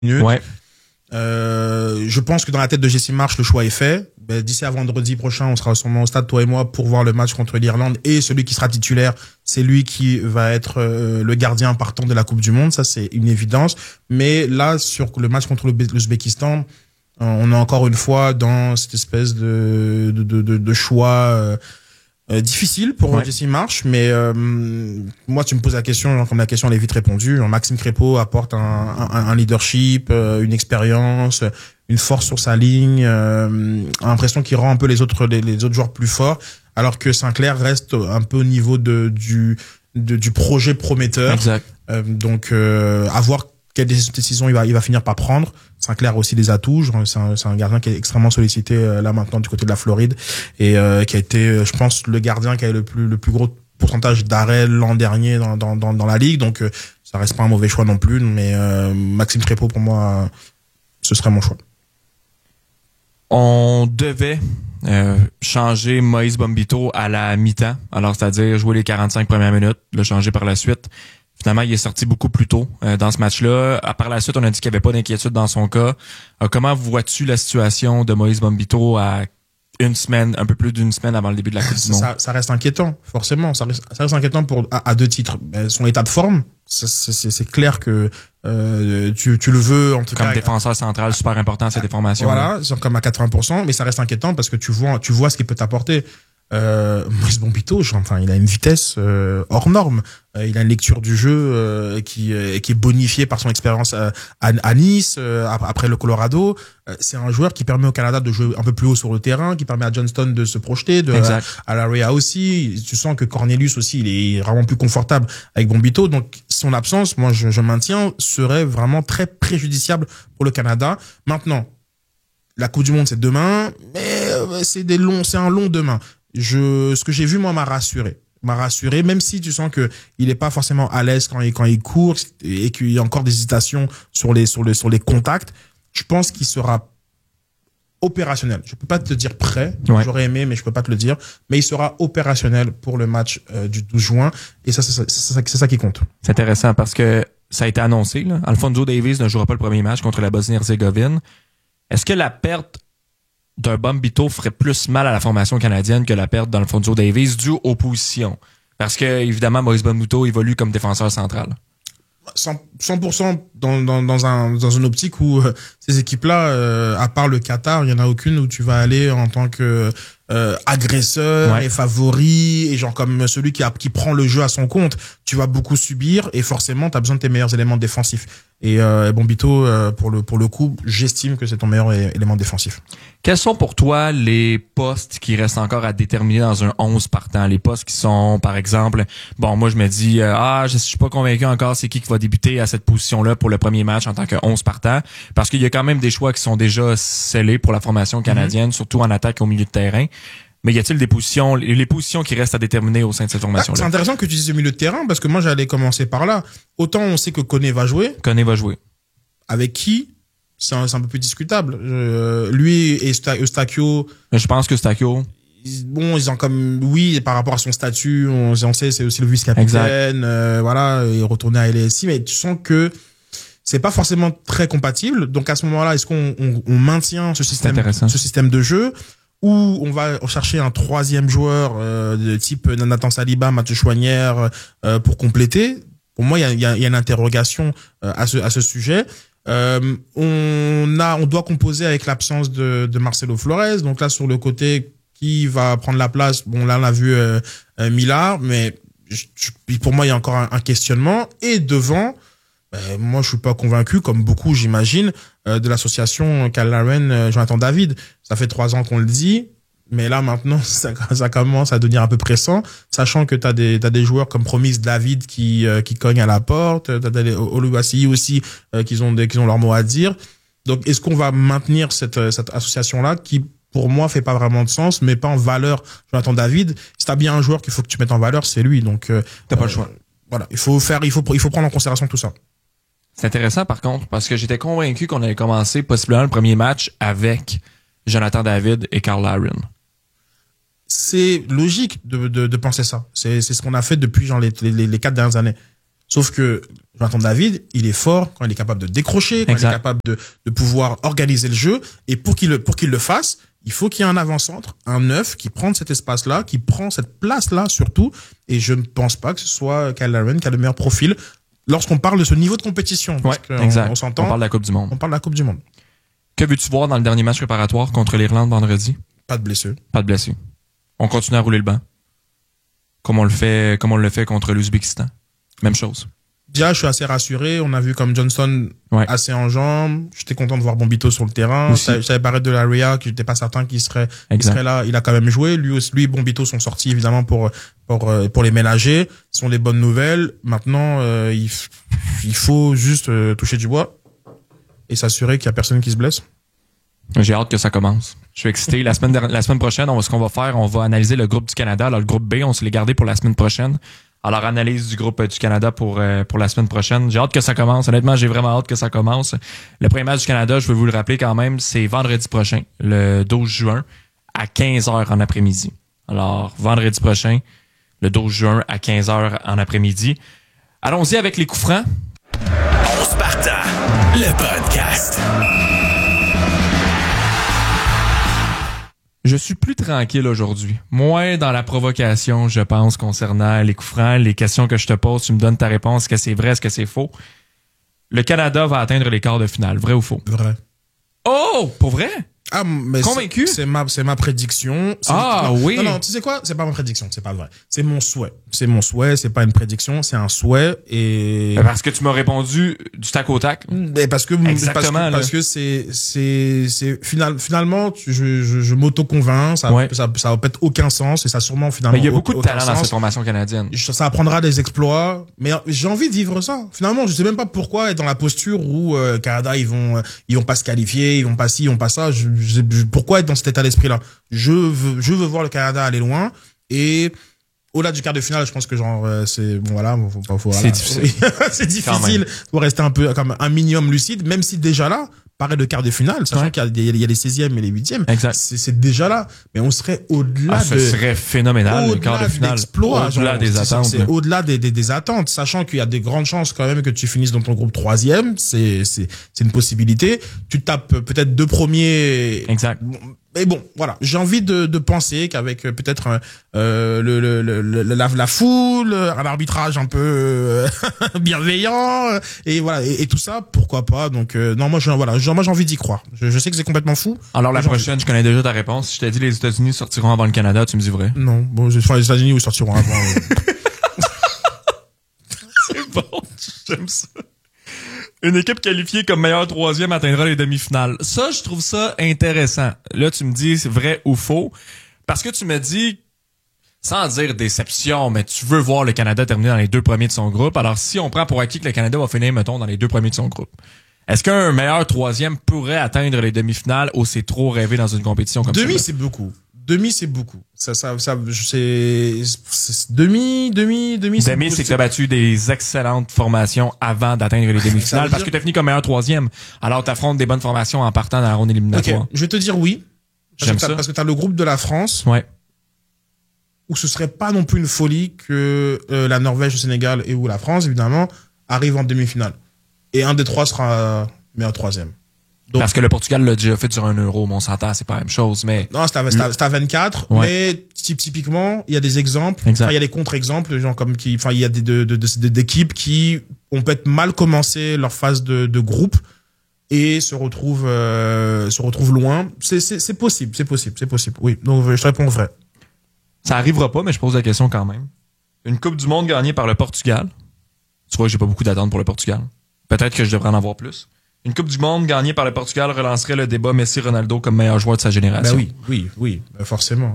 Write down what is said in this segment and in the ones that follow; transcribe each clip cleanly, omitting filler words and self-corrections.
minutes. Ouais. Je pense que dans la tête de Jesse Marsh, le choix est fait. D'ici à vendredi prochain, on sera sûrement au stade, toi et moi, pour voir le match contre l'Irlande. Et celui qui sera titulaire, c'est lui qui va être le gardien partant de la Coupe du Monde. Ça, c'est une évidence. Mais là, sur le match contre l'Ouzbékistan, on est encore une fois dans cette espèce de choix difficile pour Jesse Marsh, mais moi tu me poses la question, genre, comme la question elle est vite répondue. Maxime Crépeau apporte un leadership, une expérience, une force sur sa ligne, l'impression qu'il rend un peu les autres joueurs plus forts, alors que Sinclair reste un peu au niveau du projet prometteur. Exact. Donc à voir quelle décision il va finir par prendre. Sinclair a aussi des atouts. C'est un gardien qui est extrêmement sollicité là maintenant du côté de la Floride et qui a été, je pense, le gardien qui a le plus gros pourcentage d'arrêts l'an dernier dans la ligue. Donc ça reste pas un mauvais choix non plus. Mais Maxime Crépeau pour moi, ce serait mon choix. On devait changer Moïse Bombito à la mi-temps, alors c'est-à-dire jouer les 45 premières minutes, le changer par la suite. Finalement, il est sorti beaucoup plus tôt dans ce match-là. Par la suite, on a dit qu'il n'y avait pas d'inquiétude dans son cas. Comment vois-tu la situation de Moïse Bombito à une semaine, un peu plus d'une semaine avant le début de la Coupe du Monde? Ça reste inquiétant, forcément. Ça reste inquiétant à deux titres. Son état de forme, c'est clair que tu le veux en tout cas. Comme défenseur central, super important cette déformation. Voilà, c'est comme à 80%, mais ça reste inquiétant parce que tu vois ce qu'il peut t'apporter. Moïse Bombito, il a une vitesse hors norme. Il a une lecture du jeu qui est bonifiée par son expérience à Nice, après le Colorado. C'est un joueur qui permet au Canada de jouer un peu plus haut sur le terrain, qui permet à Johnston de se projeter, à Larea aussi. Tu sens que Cornelius aussi, il est vraiment plus confortable avec Bombito. Donc son absence, moi je maintiens, serait vraiment très préjudiciable pour le Canada. Maintenant, la Coupe du Monde c'est demain, mais c'est un long demain. Ce que j'ai vu, moi, m'a rassuré, même si tu sens que il est pas forcément à l'aise quand il court et qu'il y a encore des hésitations sur les contacts. Je pense qu'il sera opérationnel. Je peux pas te dire prêt. Ouais. J'aurais aimé, mais je peux pas te le dire. Mais il sera opérationnel pour le match du 12 juin. Et ça, c'est ça qui compte. C'est intéressant parce que ça a été annoncé, là. Alphonso Davies ne jouera pas le premier match contre la Bosnie-Herzégovine. Est-ce que la perte d'un Bombito ferait plus mal à la formation canadienne que la perte d'Alphonso Davies due aux positions? Parce que, évidemment, Moïse Bombito évolue comme défenseur central. 100% dans une optique où ces équipes-là, à part le Qatar, il y en a aucune où tu vas aller en tant que agresseur et favori et genre comme celui qui prend le jeu à son compte. Tu vas beaucoup subir et forcément t'as besoin de tes meilleurs éléments défensifs. Et Bombito, pour le coup, j'estime que c'est ton meilleur élément défensif. Quels sont pour toi les postes qui restent encore à déterminer dans un 11 partant? Les postes qui sont, par exemple, moi je me dis, je suis pas convaincu encore c'est qui va débuter à cette position-là pour le premier match en tant que 11 partant, parce qu'il y a quand même des choix qui sont déjà scellés pour la formation canadienne, surtout en attaque au milieu de terrain. Mais y a-t-il les positions qui restent à déterminer au sein de cette formation-là? C'est intéressant que tu dises le milieu de terrain, parce que moi j'allais commencer par là. Autant on sait que Koné va jouer. Avec qui? C'est un peu plus discutable. Lui et Eustáquio. Je pense que Eustáquio. Bon, ils ont par rapport à son statut, on sait, c'est aussi le vice-capitaine, il est retourné à LSI, mais tu sens que c'est pas forcément très compatible. Donc à ce moment-là, est-ce qu'on maintient ce système de jeu, ou on va chercher un troisième joueur de type Nathan Saliba, Mathieu Chouanière pour compléter? Pour moi, il y a une interrogation à ce sujet. On doit composer avec l'absence de Marcelo Flores. Donc là, sur le côté, qui va prendre la place? Bon, là, on a vu Millard, mais pour moi, il y a encore un questionnement. Et devant, moi, je suis pas convaincu, comme beaucoup, j'imagine, de l'association Cal Laren, Jonathan David. Ça fait 3 ans qu'on le dit. Mais là, maintenant, ça commence à devenir un peu pressant, sachant que t'as des joueurs comme Promise David qui cognent à la porte, t'as des Oluwaseyi aussi, qui ont leur mot à dire. Donc, est-ce qu'on va maintenir cette association-là qui, pour moi, fait pas vraiment de sens, mais pas en valeur Jonathan David? Si t'as bien un joueur qu'il faut que tu mettes en valeur, c'est lui. Donc, t'as pas le choix. Voilà. Il faut prendre en considération tout ça. C'est intéressant, par contre, parce que j'étais convaincu qu'on allait commencer possiblement le premier match avec Jonathan David et Carl Laren. C'est logique de penser ça. C'est ce qu'on a fait depuis les 4 dernières années. Sauf que Jonathan David, il est fort quand il est capable de décrocher, quand il est capable de pouvoir organiser le jeu. Et pour qu'il le fasse, il faut qu'il y ait un avant-centre, un neuf qui prend cet espace-là, qui prend cette place-là surtout. Et je ne pense pas que ce soit Kyle Laren qui a le meilleur profil lorsqu'on parle de ce niveau de compétition. Ouais, exact. On s'entend. On parle de la Coupe du Monde. On parle de la Coupe du Monde. Que veux-tu voir dans le dernier match préparatoire contre l'Irlande vendredi? Pas de blessés. Pas de blessés. On continue à rouler le banc. Comme on le fait contre l'Ouzbékistan. Même chose. Déjà, je suis assez rassuré. On a vu comme Johnston assez en jambes. J'étais content de voir Bombito sur le terrain. Je savais paraître de l'Area que j'étais pas certain qu'il serait là. Il a quand même joué. Lui et Bombito sont sortis évidemment pour les ménager. Ce sont des bonnes nouvelles. Maintenant, il faut juste toucher du bois et s'assurer qu'il y a personne qui se blesse. J'ai hâte que ça commence. Je suis excité. La semaine prochaine, ce qu'on va faire, on va analyser le groupe du Canada. Alors, le groupe B, on se l'est gardé pour la semaine prochaine. Alors, analyse du groupe du Canada pour la semaine prochaine. J'ai hâte que ça commence. Honnêtement, j'ai vraiment hâte que ça commence. Le premier match du Canada, je veux vous le rappeler quand même, c'est vendredi prochain, le 12 juin, à 15h en après-midi. Alors, vendredi prochain, le 12 juin, à 15h en après-midi. Allons-y avec les coups francs. 11 partants, le podcast. Je suis plus tranquille aujourd'hui. Moins dans la provocation, je pense, concernant les coups francs, les questions que je te pose, tu me donnes ta réponse, est-ce que c'est vrai, est-ce que c'est faux? Le Canada va atteindre les quarts de finale, vrai ou faux? Vrai. Oh! Pour vrai? Ah, mais convaincu? C'est ma prédiction. Oui. Non, tu sais quoi? C'est pas ma prédiction, c'est pas vrai. C'est mon souhait. C'est pas une prédiction, c'est un souhait et... Parce que tu m'as répondu du tac au tac. Mais parce que finalement, je m'auto-convainc, ça va peut-être aucun sens et ça sûrement finalement. Mais il y a beaucoup de talent dans cette formation canadienne. Ça apprendra des exploits, mais j'ai envie de vivre ça. Finalement, je sais même pas pourquoi être dans la posture où Canada ils vont pas se qualifier, ils vont pas ci, ils vont pas ça. Pourquoi être dans cet état d'esprit-là? Je veux voir le Canada aller loin et au-delà du quart de finale, je pense que c'est bon voilà, c'est difficile. C'est difficile. Faut rester un peu comme un minimum lucide, même si déjà là, pareil de quart de finale, sachant qu'il y a les 16e et les 8e. Exact. C'est déjà là, mais on serait au-delà ce serait phénoménal le quart de finale. Au-delà des attentes. C'est au-delà des attentes, sachant qu'il y a des grandes chances quand même que tu finisses dans ton groupe 3e, c'est une possibilité. Tu tapes peut-être 2 premiers. Exact. Mais bon, voilà, j'ai envie de penser qu'avec peut-être la foule, un arbitrage un peu bienveillant et voilà et tout ça, pourquoi pas. Donc non, moi j'ai envie d'y croire. Je sais que c'est complètement fou. Alors la prochaine, je connais déjà ta réponse. Si je t'ai dit les États-Unis sortiront avant le Canada, tu me dis vrai? Non, bon, les États-Unis ils sortiront avant. C'est bon, j'aime ça. Une équipe qualifiée comme meilleure troisième atteindra les demi-finales. Ça, je trouve ça intéressant. Là, tu me dis c'est vrai ou faux. Parce que tu me dis, sans dire déception, mais tu veux voir le Canada terminer dans les 2 premiers de son groupe. Alors, si on prend pour acquis que le Canada va finir, mettons, dans les 2 premiers de son groupe, est-ce qu'un meilleur troisième pourrait atteindre les demi-finales ou c'est trop rêvé dans une compétition comme ça? Demi, c'est beaucoup. Demi, c'est beaucoup. Demi, c'est que t'as battu des excellentes formations avant d'atteindre les demi-finales parce que t'as fini comme meilleur troisième. Alors t'affrontes des bonnes formations en partant dans la ronde éliminatoire. Ok, je vais te dire oui. Parce que t'as le groupe de la France. Ouais. Où ce serait pas non plus une folie que la Norvège, le Sénégal et ou la France, évidemment, arrivent en demi-finale. Et un des 3 sera meilleur troisième. Donc, parce que le Portugal l'a déjà fait sur un euro, mais on s'entend, c'est pas la même chose, mais... Non, c'était à 24, mais typiquement, il y a des exemples, il y a des contre-exemples, genre il y a des équipes qui ont peut-être mal commencé leur phase de groupe et se retrouvent loin. C'est possible, oui. Donc, je te réponds vrai. Ça arrivera pas, mais je pose la question quand même. Une Coupe du Monde gagnée par le Portugal. Tu vois, j'ai pas beaucoup d'attentes pour le Portugal. Peut-être que je devrais en avoir plus. Une Coupe du Monde gagnée par le Portugal relancerait le débat Messi-Ronaldo comme meilleur joueur de sa génération. Ben oui, forcément.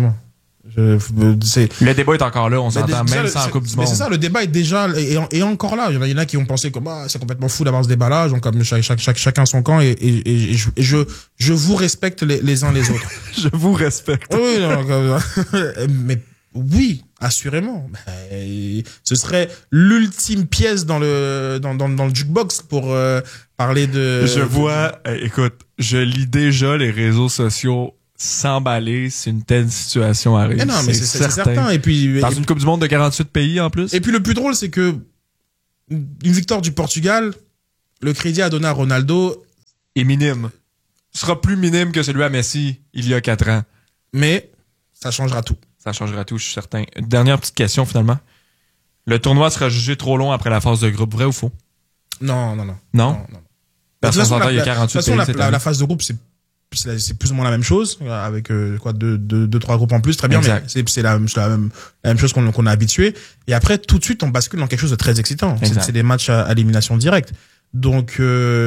Le débat est encore là, on s'entend, même sans Coupe du Monde. Mais c'est ça, le débat est déjà et encore là. Il y en a qui ont pensé comme c'est complètement fou d'avoir ce débat-là, donc comme chacun son camp et je vous respecte les uns les autres. Je vous respecte. Oui, non, mais oui, assurément. Ce serait l'ultime pièce dans le jukebox pour parler de... Je vois, écoute, je lis déjà les réseaux sociaux s'emballer si une telle situation arrive. Mais non, mais c'est certain. Et puis, dans une Coupe du Monde de 48 pays en plus. Et puis le plus drôle, c'est que une victoire du Portugal, le crédit à donner à Ronaldo est minime. Ce sera plus minime que celui à Messi il y a 4 ans. Mais ça changera tout. Ça changera tout, je suis certain. Dernière petite question, finalement. Le tournoi sera jugé trop long après la phase de groupe, vrai ou faux? Non. Non? Parce qu'on s'entend, il y a 48 pays. De toute façon, la phase de groupe, c'est plus ou moins la même chose, avec deux, trois groupes en plus, très bien, exact. Mais c'est la même chose qu'on a habitué. Et après, tout de suite, on bascule dans quelque chose de très excitant. C'est des matchs à élimination directe. Donc,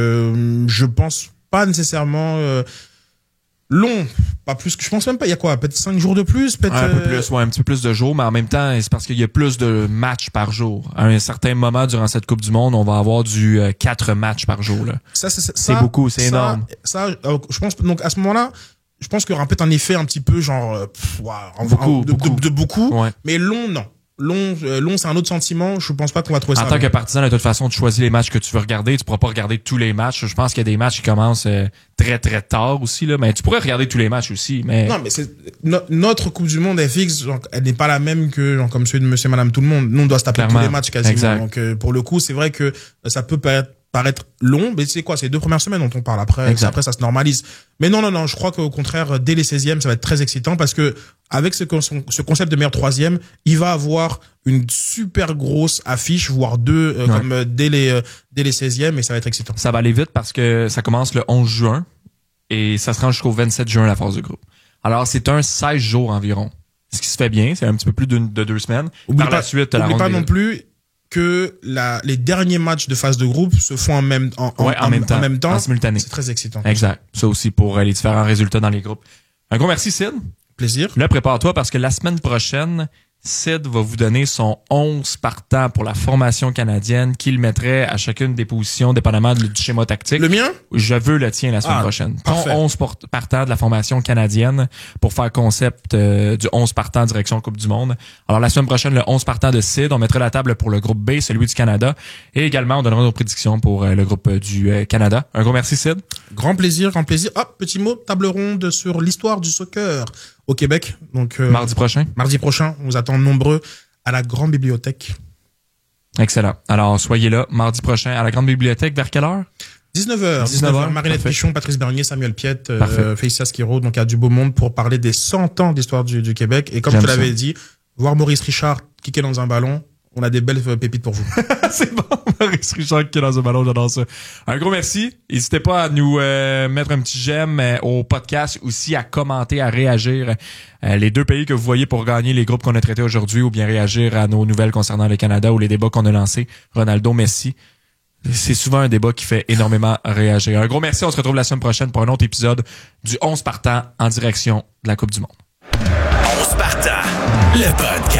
je pense pas nécessairement long, pas plus que je pense même pas. Il y a quoi, peut-être 5 jours de plus, peut-être un peu plus, ouais, un petit peu plus de jours, mais en même temps, c'est parce qu'il y a plus de matchs par jour. À un certain moment durant cette Coupe du Monde, on va avoir du 4 matchs par jour là. C'est beaucoup, c'est énorme. Ça, je pense donc à ce moment-là, je pense qu'il y aura peut-être un effet un petit peu genre beaucoup, ouais. Mais long non. Long, c'est un autre sentiment. Je pense pas qu'on va trouver ça. En tant que partisan, de toute façon, tu choisis les matchs que tu veux regarder. Tu pourras pas regarder tous les matchs. Je pense qu'il y a des matchs qui commencent très, très tard aussi, là. Mais tu pourrais regarder tous les matchs aussi, mais. Non, mais notre Coupe du Monde FX, genre, elle n'est pas la même que, genre, comme celui de Monsieur et Madame Tout le Monde. Nous, on doit se taper tous les matchs quasiment. Exact. Donc, pour le coup, c'est vrai que ça peut paraître long, mais c'est quoi? C'est les 2 premières semaines dont on parle après. Exact. Après, ça se normalise. Mais non, je crois qu'au contraire, dès les 16e, ça va être très excitant parce que, avec ce concept de meilleur 3e, il va avoir une super grosse affiche, voire 2, comme dès les 16e, et ça va être excitant. Ça va aller vite parce que ça commence le 11 juin et ça se rend jusqu'au 27 juin la phase de groupe. Alors, c'est un 16 jours environ. Ce qui se fait bien, c'est un petit peu plus de 2 semaines. Oublie pas non plus que les derniers matchs de phase de groupe se font en même temps, en simultané. C'est très excitant. Exact. Ça aussi pour les différents résultats dans les groupes. Un gros merci, Sid. Plaisir. Là, prépare-toi parce que la semaine prochaine, Sid va vous donner son 11 partant pour la formation canadienne qu'il mettrait à chacune des positions, dépendamment du schéma tactique. Le mien? Je veux le tien la semaine prochaine. Ton 11 partant de la formation canadienne pour faire concept du 11 partant direction Coupe du Monde. Alors, la semaine prochaine, le 11 partant de Sid, on mettra la table pour le groupe B, celui du Canada. Et également, on donnera nos prédictions pour le groupe du Canada. Un gros merci, Sid. Grand plaisir. Hop, petit mot, table ronde sur l'histoire du soccer au Québec. Donc, mardi prochain, on vous attend nombreux à la Grande Bibliothèque. Excellent. Alors, soyez là mardi prochain à la Grande Bibliothèque. Vers quelle heure? 19h. Marinette Pichon, Patrice Bernier, Samuel Piette, Félicia Skiro, donc il y a du beau monde pour parler des 100 ans d'histoire du Québec. Et comme je te l'avais dit, voir Maurice Richard kicker dans un ballon, on a des belles pépites pour vous. C'est bon, Maurice Richard qui est dans un ballon, j'adore ça. Un gros merci. N'hésitez pas à nous mettre un petit j'aime au podcast, aussi à commenter, à réagir les 2 pays que vous voyez pour gagner les groupes qu'on a traités aujourd'hui, ou bien réagir à nos nouvelles concernant le Canada ou les débats qu'on a lancés. Ronaldo, Messi. C'est souvent un débat qui fait énormément réagir. Un gros merci. On se retrouve la semaine prochaine pour un autre épisode du 11 partant en direction de la Coupe du Monde. 11 partant, le podcast.